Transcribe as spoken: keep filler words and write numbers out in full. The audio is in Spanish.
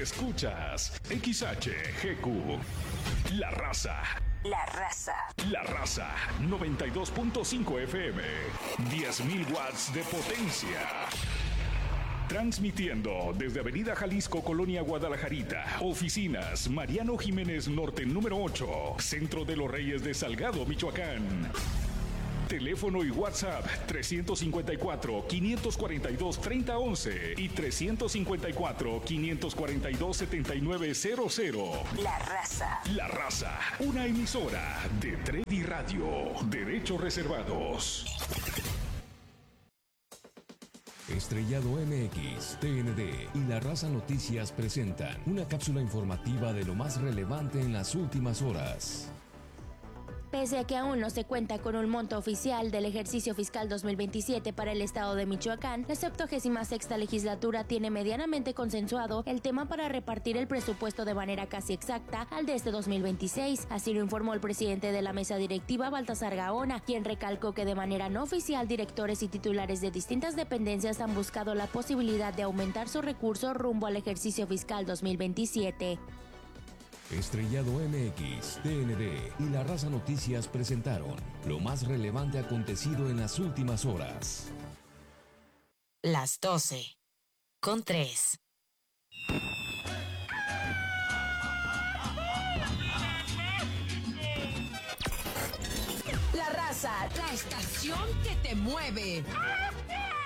Escuchas X H G Q. La Raza. La Raza. La Raza. noventa y dos punto cinco F M. diez mil watts de potencia. Transmitiendo desde Avenida Jalisco, Colonia Guadalajarita. Oficinas Mariano Jiménez Norte número ocho. Centro de los Reyes de Salgado, Michoacán. Teléfono y WhatsApp trescientos cincuenta y cuatro, quinientos cuarenta y dos, treinta once y trescientos cincuenta y cuatro, quinientos cuarenta y dos, setenta y nueve cero cero. La Raza. La Raza, una emisora de Trevi Radio. Derechos reservados. Estrellado M X, T N D y La Raza Noticias presentan una cápsula informativa de lo más relevante en las últimas horas. Pese a que aún no se cuenta con un monto oficial del ejercicio fiscal dos mil veintisiete para el estado de Michoacán, la septuagésima sexta legislatura tiene medianamente consensuado el tema para repartir el presupuesto de manera casi exacta al de este dos mil veintiséis. Así lo informó el presidente de la mesa directiva, Baltasar Gaona, quien recalcó que de manera no oficial directores y titulares de distintas dependencias han buscado la posibilidad de aumentar su recurso rumbo al ejercicio fiscal dos mil veintisiete. Estrellado M X, T N D y La Raza Noticias presentaron lo más relevante acontecido en las últimas horas. Las doce con tres. La Raza, la estación que te mueve.